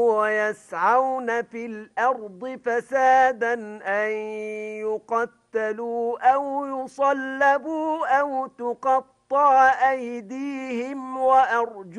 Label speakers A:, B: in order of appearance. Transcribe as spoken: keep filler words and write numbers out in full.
A: ويسعون في الأرض فسادا أن يقتلوا أو يصلبوا أو تقطع أيديهم وأرجلهم